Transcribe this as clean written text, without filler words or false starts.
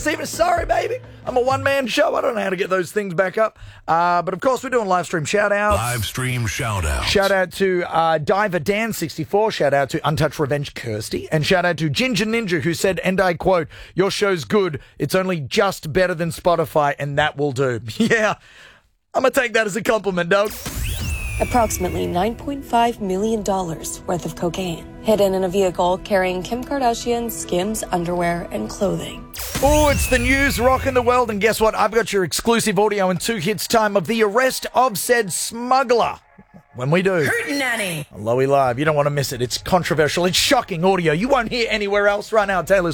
this evening. Sorry, baby. I'm a one-man show. I don't know how to get those things back up. But, of course, we're doing live stream shout-outs. Live stream shout-outs. Shout-out to Diver Dan64. Shout-out to Untouched Revenge Kirsty. And shout-out to Ginger Ninja, who said, and I quote, "Your show's good. It's only just better than Spotify, and that will do." Yeah, I'm going to take that as a compliment, dog. Approximately $9.5 million worth of cocaine hidden in a vehicle carrying Kim Kardashian's Skims underwear and clothing. Oh, it's the news rocking the world, and guess what? I've got your exclusive audio in 2 hits time of the arrest of said smuggler. When we do, Hootenanny. on Lowy Live, you don't want to miss it. It's controversial. It's shocking audio. You won't hear anywhere else right now. Taylor